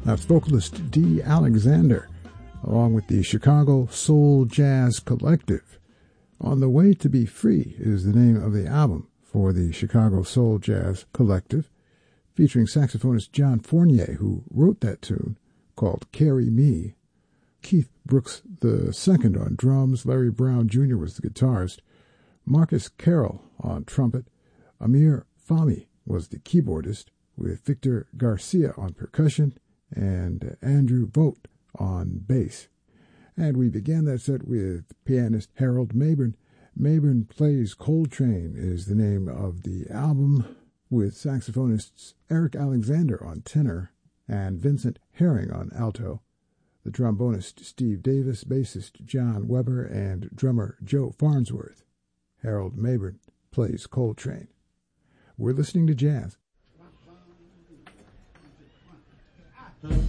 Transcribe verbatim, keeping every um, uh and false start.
That's vocalist Dee Alexander, along with the Chicago Soul Jazz Collective. On the Way to Be Free is the name of the album for the Chicago Soul Jazz Collective, featuring saxophonist John Fournier, who wrote that tune, called Carry Me. Keith Brooks the Second on drums, Larry Brown Junior was the guitarist, Marcus Carroll on trumpet, Amir Fahmy was the keyboardist, with Victor Garcia on percussion, and Andrew Vogt on bass. And we began that set with pianist Harold Mabern. Mabern Plays Coltrane is the name of the album, with saxophonists Eric Alexander on tenor and Vincent Herring on alto, the trombonist Steve Davis, bassist John Weber, and drummer Joe Farnsworth. Harold Mabern Plays Coltrane. We're listening to jazz.